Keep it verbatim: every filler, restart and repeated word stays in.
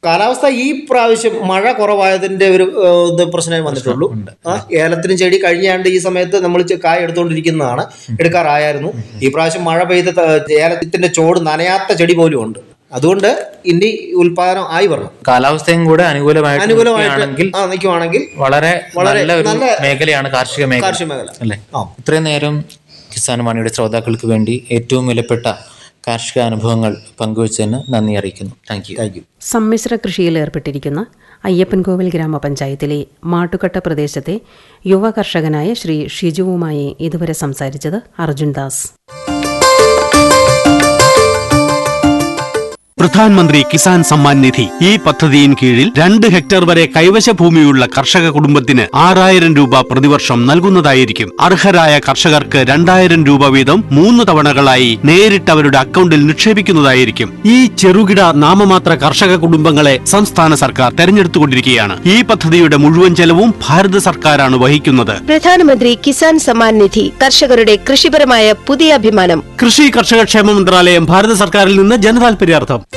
കാലാവസ്ഥ ഈ പ്രാവശ്യം മഴ കുറവായതിന്റെ ഒരു പ്രശ്നമേ വന്നിട്ടുള്ളൂ. ഏലത്തിന് ചെടി കഴിഞ്ഞാണ്ട് ഈ സമയത്ത് നമ്മൾ കായ എടുത്തുകൊണ്ടിരിക്കുന്നതാണ്, എടുക്കാറായിരുന്നു. ഈ പ്രാവശ്യം മഴ പെയ്ത് ഏലത്തിന്റെ ചോട് നനയാത്ത ചെടി പോലും ഉണ്ട്. അതുകൊണ്ട് ഇനി ഉൽപാദനം ആയി വരണം. കാലാവസ്ഥയും കൂടെ അനുകൂലമായിട്ട് അനുകൂലമായിട്ട് നിൽക്കുവാണെങ്കിൽ വളരെ വളരെ നല്ല മേഖലയാണ് കാർഷിക മേഖല കാർഷിക മേഖല അല്ലേ. ഇത്രയും നേരം കിസാൻ വാണിയുടെ ശ്രോതാക്കൾക്ക് വേണ്ടി ഏറ്റവും വിലപ്പെട്ട കാർഷിക അനുഭവങ്ങൾ പങ്കുവച്ചതിന് നന്ദി അറിയിക്കുന്നു. താങ്ക് യു താങ്ക് യു സമ്മിശ്ര കൃഷിയിൽ ഏർപ്പെട്ടിരിക്കുന്ന അയ്യപ്പൻകോവിൽ ഗ്രാമപഞ്ചായത്തിലെ മാട്ടുകട്ട പ്രദേശത്തെ യുവ കർഷകനായ ശ്രീ ഷിജുവുമായി ഇതുവരെ സംസാരിച്ചത് അർജുൻ ദാസ്. പ്രധാൻമന്ത്രി കിസാൻ സമ്മാൻ നിധി ഈ പദ്ധതിയിൻ കീഴിൽ രണ്ട് ഹെക്ടർ വരെ കൈവശ ഭൂമിയുള്ള കർഷക കുടുംബത്തിന് ആറായിരം രൂപ പ്രതിവർഷം നൽകുന്നതായിരിക്കും. അർഹരായ കർഷകർക്ക് രണ്ടായിരം രൂപ വീതം മൂന്ന് തവണകളായി നേരിട്ട് അവരുടെ അക്കൗണ്ടിൽ നിക്ഷേപിക്കുന്നതായിരിക്കും. ഈ ചെറുകിട നാമമാത്ര കർഷക കുടുംബങ്ങളെ സംസ്ഥാന സർക്കാർ തെരഞ്ഞെടുത്തുകൊണ്ടിരിക്കുകയാണ്. ഈ പദ്ധതിയുടെ മുഴുവൻ ചെലവും ഭാരത സർക്കാരാണ് വഹിക്കുന്നത്. പ്രധാനമന്ത്രി കിസാൻ സമ്മാൻ നിധി കർഷകരുടെ കൃഷിപരമായ പുതിയ അഭിമാനം. കൃഷി കർഷക ക്ഷേമ മന്ത്രാലയം, ഭാരത സർക്കാരിൽ നിന്ന് ജനതാൽപര്യാർത്ഥം.